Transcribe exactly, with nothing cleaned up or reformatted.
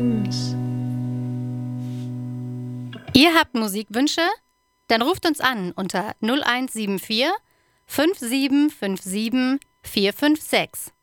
Ihr habt Musikwünsche? Dann ruft uns an unter null eins sieben vier fünf sieben fünf sieben vier fünf sechs.